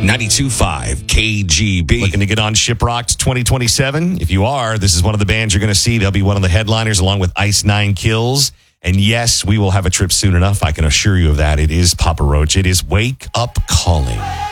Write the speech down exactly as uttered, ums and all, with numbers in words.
ninety-two point five K G B. Looking to get on Shiprocked twenty twenty-seven? If you are, this is one of the bands you're going to see. They'll be one of the headliners along with Ice Nine Kills. And yes, we will have a trip soon enough. I can assure you of that. It is Papa Roach. It is Wake Up Calling.